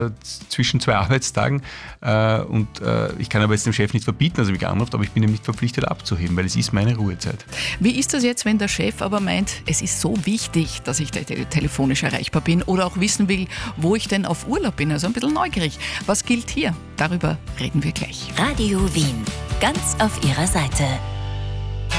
zwischen 2 Arbeitstagen und ich kann aber jetzt dem Chef nicht verbieten, dass er mich anruft, aber ich bin ihm nicht verpflichtet abzuheben, weil es ist meine Ruhezeit. Wie ist das jetzt, wenn der Chef aber meint, es ist so wichtig, dass ich telefonisch erreichbar bin oder auch wissen will, wo ich denn auf Urlaub bin? Also ein bisschen neugierig. Was gilt hier? Darüber reden wir gleich. Radio Wien. Ganz auf Ihrer Seite.